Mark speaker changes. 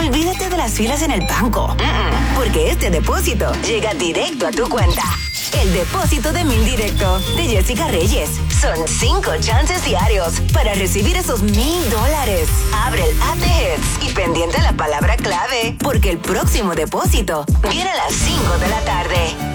Speaker 1: Olvídate de las filas en el banco. Porque este depósito llega directo a tu cuenta. El depósito de 1000 directo de Jessica Reyes. Son 5 chances diarios para recibir esos $1000. Abre el app de Hits y pendiente la palabra clave, porque el próximo depósito viene a las 5 de la tarde.